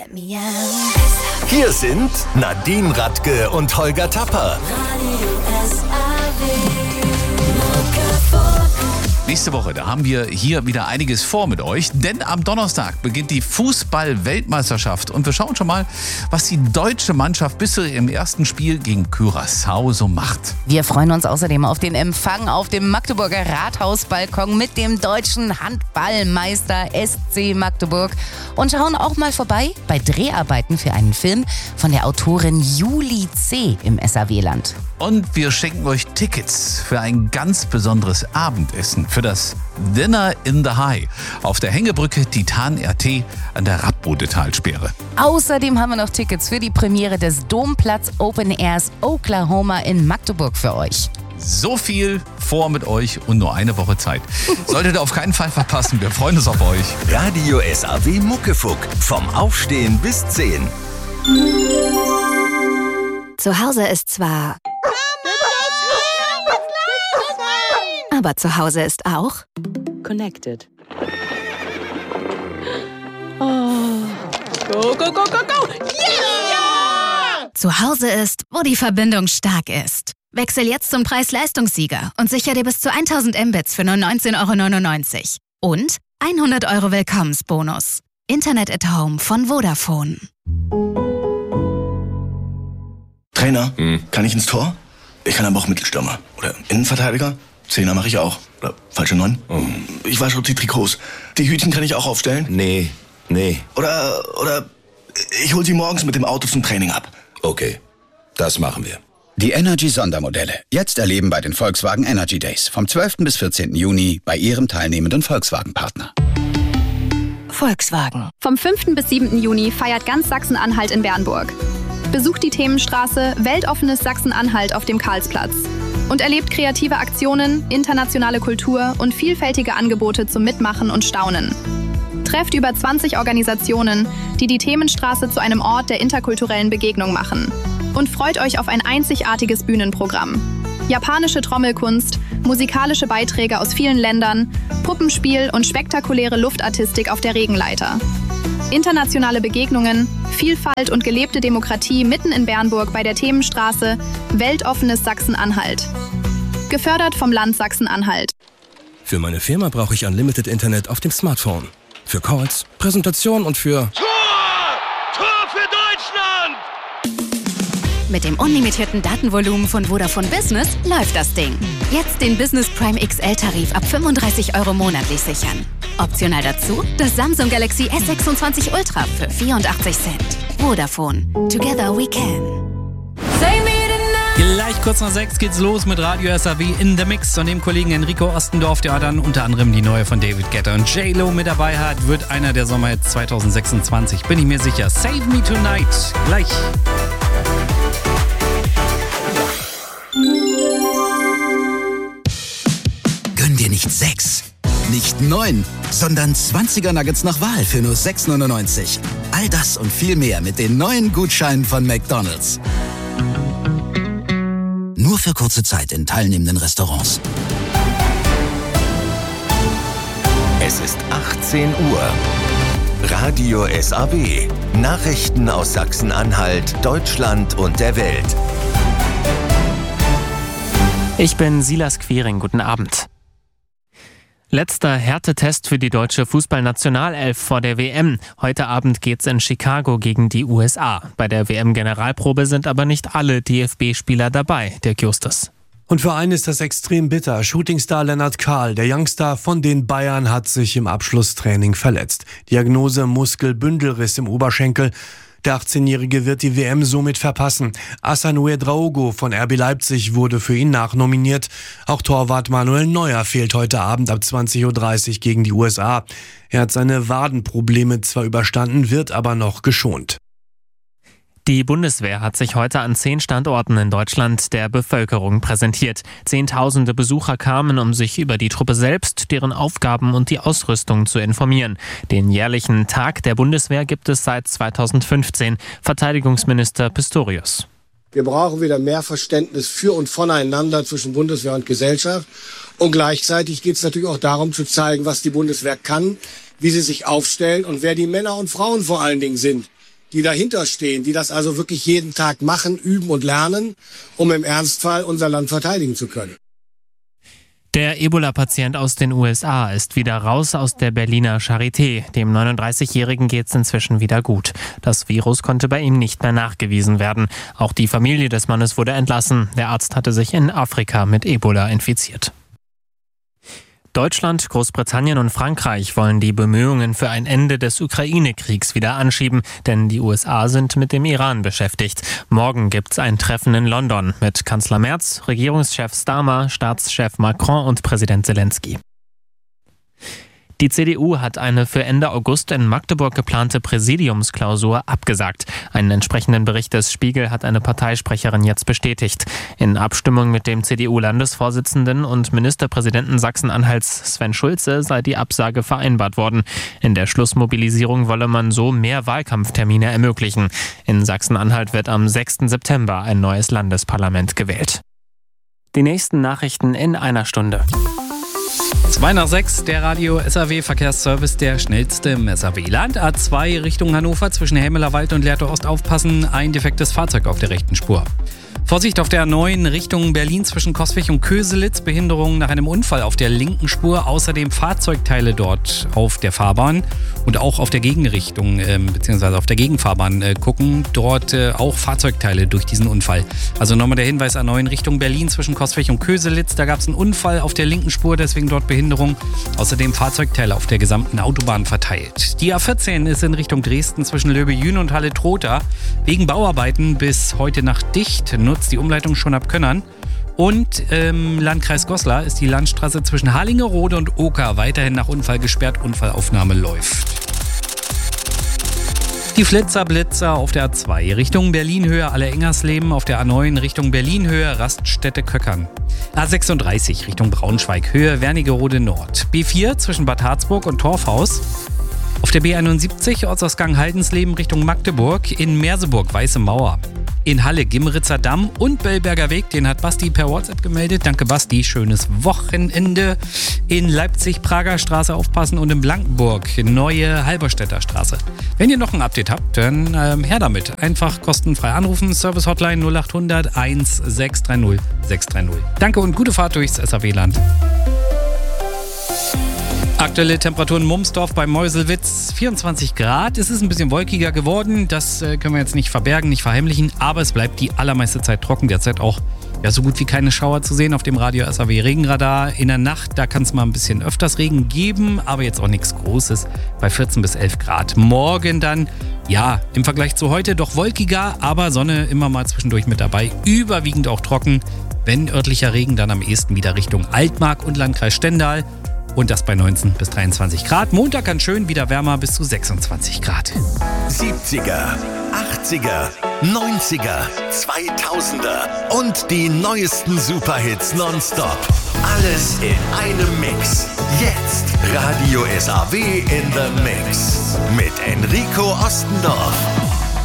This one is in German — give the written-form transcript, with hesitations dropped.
Hier sind Nadine Radke und Holger Tapper. Nächste Woche, da haben wir hier wieder einiges vor mit euch, denn am Donnerstag beginnt die Fußball-Weltmeisterschaft und wir schauen schon mal, was die deutsche Mannschaft bis zu ihrem ersten Spiel gegen Curaçao so macht. Wir freuen uns außerdem auf den Empfang auf dem Magdeburger Rathausbalkon mit dem deutschen Handballmeister SC Magdeburg und schauen auch mal vorbei bei Dreharbeiten für einen Film von der Autorin Julie C. im SAW-Land. Und wir schenken euch Tickets für ein ganz besonderes Abendessen, für das Dinner in the High auf der Hängebrücke Titan RT an der Radbodetalsperre. Außerdem haben wir noch Tickets für die Premiere des Domplatz Open Airs Oklahoma in Magdeburg für euch. So viel vor mit euch und nur eine Woche Zeit. Solltet ihr auf keinen Fall verpassen, wir freuen uns auf euch. Radio SAW Muckefuck, vom Aufstehen bis 10. Zu Hause ist zwar... Aber zu Hause ist auch Connected. Oh. Go, go, go, go, go! Yeah! Zu Hause ist, wo die Verbindung stark ist. Wechsel jetzt zum Preis-Leistungssieger und sicher dir bis zu 1000 Mbits für nur 19,99 €. Und 100 € Willkommensbonus. Internet at Home von Vodafone. Trainer, kann ich ins Tor? Ich kann aber auch Mittelstürmer. Oder Innenverteidiger? Zehner mache ich auch. Oder falsche 9? Ich wasche auch die Trikots. Die Hütchen kann ich auch aufstellen? Nee. Oder ich hol sie morgens mit dem Auto zum Training ab. Okay, das machen wir. Die Energy-Sondermodelle. Jetzt erleben bei den Volkswagen Energy Days. Vom 12. bis 14. Juni bei Ihrem teilnehmenden Volkswagen-Partner. Volkswagen. Vom 5. bis 7. Juni feiert ganz Sachsen-Anhalt in Bernburg. Besucht die Themenstraße Weltoffenes Sachsen-Anhalt auf dem Karlsplatz und erlebt kreative Aktionen, internationale Kultur und vielfältige Angebote zum Mitmachen und Staunen. Trefft über 20 Organisationen, die die Themenstraße zu einem Ort der interkulturellen Begegnung machen. Und freut euch auf ein einzigartiges Bühnenprogramm. Japanische Trommelkunst, musikalische Beiträge aus vielen Ländern, Puppenspiel und spektakuläre Luftartistik auf der Regenleiter. Internationale Begegnungen, Vielfalt und gelebte Demokratie mitten in Bernburg bei der Themenstraße Weltoffenes Sachsen-Anhalt. Gefördert vom Land Sachsen-Anhalt. Für meine Firma brauche ich Unlimited Internet auf dem Smartphone. Für Calls, Präsentationen und für... Tor für Deutschland! Mit dem unlimitierten Datenvolumen von Vodafone Business läuft das Ding. Jetzt den Business Prime XL-Tarif ab 35 € monatlich sichern. Optional dazu das Samsung Galaxy S26 Ultra für 84 Cent. Vodafone. Together we can. Gleich kurz nach 6 geht's los mit Radio SAW in the Mix. Und dem Kollegen Enrico Ostendorf, der dann unter anderem die neue von David Guetta und J-Lo mit dabei hat, wird einer der Sommerhits 2026, bin ich mir sicher. Save Me Tonight. Gleich. Gönn dir nicht 6, nicht 9, sondern 20er Nuggets nach Wahl für nur 6,99 €. All das und viel mehr mit den neuen Gutscheinen von McDonald's. Nur für kurze Zeit in teilnehmenden Restaurants. Es ist 18 Uhr. Radio SAW. Nachrichten aus Sachsen-Anhalt, Deutschland und der Welt. Ich bin Silas Quiring. Guten Abend. Letzter Härtetest für die deutsche Fußballnationalelf vor der WM. Heute Abend geht's in Chicago gegen die USA. Bei der WM-Generalprobe sind aber nicht alle DFB-Spieler dabei, Dirk Justus. Und für einen ist das extrem bitter. Shootingstar Lennart Kahl, der Youngster von den Bayern, hat sich im Abschlusstraining verletzt. Diagnose Muskelbündelriss im Oberschenkel. Der 18-Jährige wird die WM somit verpassen. Hassan Ouedraogo von RB Leipzig wurde für ihn nachnominiert. Auch Torwart Manuel Neuer fehlt heute Abend ab 20:30 Uhr gegen die USA. Er hat seine Wadenprobleme zwar überstanden, wird aber noch geschont. Die Bundeswehr hat sich heute an 10 Standorten in Deutschland der Bevölkerung präsentiert. Zehntausende Besucher kamen, um sich über die Truppe selbst, deren Aufgaben und die Ausrüstung zu informieren. Den jährlichen Tag der Bundeswehr gibt es seit 2015. Verteidigungsminister Pistorius. Wir brauchen wieder mehr Verständnis für und voneinander zwischen Bundeswehr und Gesellschaft. Und gleichzeitig geht es natürlich auch darum zu zeigen, was die Bundeswehr kann, wie sie sich aufstellen und wer die Männer und Frauen vor allen Dingen sind, die dahinter stehen, die das also wirklich jeden Tag machen, üben und lernen, um im Ernstfall unser Land verteidigen zu können. Der Ebola-Patient aus den USA ist wieder raus aus der Berliner Charité. Dem 39-Jährigen geht's inzwischen wieder gut. Das Virus konnte bei ihm nicht mehr nachgewiesen werden. Auch die Familie des Mannes wurde entlassen. Der Arzt hatte sich in Afrika mit Ebola infiziert. Deutschland, Großbritannien und Frankreich wollen die Bemühungen für ein Ende des Ukraine-Kriegs wieder anschieben, denn die USA sind mit dem Iran beschäftigt. Morgen gibt's ein Treffen in London mit Kanzler Merz, Regierungschef Starmer, Staatschef Macron und Präsident Zelensky. Die CDU hat eine für Ende August in Magdeburg geplante Präsidiumsklausur abgesagt. Einen entsprechenden Bericht des Spiegel hat eine Parteisprecherin jetzt bestätigt. In Abstimmung mit dem CDU-Landesvorsitzenden und Ministerpräsidenten Sachsen-Anhalts Sven Schulze sei die Absage vereinbart worden. In der Schlussmobilisierung wolle man so mehr Wahlkampftermine ermöglichen. In Sachsen-Anhalt wird am 6. September ein neues Landesparlament gewählt. Die nächsten Nachrichten in einer Stunde. 2 nach 6, der Radio SAW Verkehrsservice, der schnellste im SAW-Land. A2 Richtung Hannover zwischen Helmeler Wald und Lehrte Ost aufpassen, ein defektes Fahrzeug auf der rechten Spur. Vorsicht auf der A9 Richtung Berlin zwischen Coswig und Köselitz, Behinderung nach einem Unfall auf der linken Spur, außerdem Fahrzeugteile dort auf der Fahrbahn und auch auf der Gegenrichtung bzw. auf der Gegenfahrbahn gucken, dort auch Fahrzeugteile durch diesen Unfall. Also nochmal der Hinweis A9 Richtung Berlin zwischen Coswig und Köselitz, da gab es einen Unfall auf der linken Spur, deswegen dort Behinderung, außerdem Fahrzeugteile auf der gesamten Autobahn verteilt. Die A14 ist in Richtung Dresden zwischen Löbe-Jühn und Halle-Trotha wegen Bauarbeiten bis heute Nacht dicht, nutzt die Umleitung schon ab Könnern. Und im Landkreis Goslar ist die Landstraße zwischen Harlingerode und Oker weiterhin nach Unfall gesperrt. Unfallaufnahme läuft. Die Flitzer-Blitzer auf der A2 Richtung Berlin-Höhe Alle-Engersleben, auf der A9 Richtung Berlin-Höhe Raststätte-Köckern. A36 Richtung Braunschweig, Höhe Wernigerode Nord. B4 zwischen Bad Harzburg und Torfhaus. Auf der B71 Ortsausgang Haldensleben Richtung Magdeburg, in Merseburg Weiße Mauer. In Halle Gimritzer Damm und Bellberger Weg, den hat Basti per WhatsApp gemeldet. Danke Basti, schönes Wochenende. In Leipzig Prager Straße aufpassen und in Blankenburg Neue Halberstädter Straße. Wenn ihr noch ein Update habt, dann her damit. Einfach kostenfrei anrufen, Service Hotline 0800 1630 630. Danke und gute Fahrt durchs SAW-Land. Aktuelle Temperaturen in Mumsdorf bei Meuselwitz 24 Grad. Es ist ein bisschen wolkiger geworden. Das können wir jetzt nicht verbergen, nicht verheimlichen. Aber es bleibt die allermeiste Zeit trocken. Derzeit auch so gut wie keine Schauer zu sehen auf dem Radio SAW Regenradar. In der Nacht, da kann es mal ein bisschen öfters Regen geben. Aber jetzt auch nichts Großes bei 14 bis 11 Grad. Morgen dann, im Vergleich zu heute doch wolkiger. Aber Sonne immer mal zwischendurch mit dabei. Überwiegend auch trocken. Wenn örtlicher Regen, dann am ehesten wieder Richtung Altmark und Landkreis Stendal. Und das bei 19 bis 23 Grad. Montag ganz schön, wieder wärmer bis zu 26 Grad. 70er, 80er, 90er, 2000er und die neuesten Superhits nonstop. Alles in einem Mix. Jetzt Radio SAW in the Mix. Mit Enrico Ostendorf.